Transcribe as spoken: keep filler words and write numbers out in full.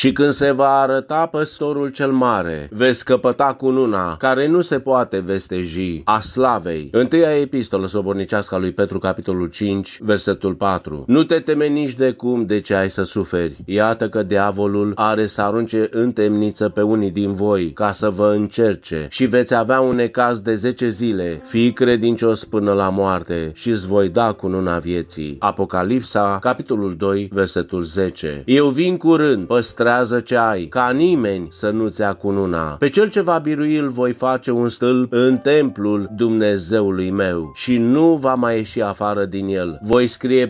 Și când se va arăta păstorul cel mare, veți căpăta cununa care nu se poate vesteji, a slavei. Întâia epistolă sobornicească a lui Petru, capitolul cinci, versetul patru. Nu te teme nici de cum de ce ai să suferi. Iată că diavolul are să arunce în temniță pe unii din voi, ca să vă încerce, și veți avea un necaz de zece zile. Fii credincios până la moarte și îți voi da cununa vieții. Apocalipsa, capitolul doi, versetul zece. Eu vin curând, păstrează ce ai, ca nimeni să nu-ți ia cununa. Pe cel ce va birui îl voi face un stâlp în templul Dumnezeului meu și nu va mai ieși afară din el. Voi scrie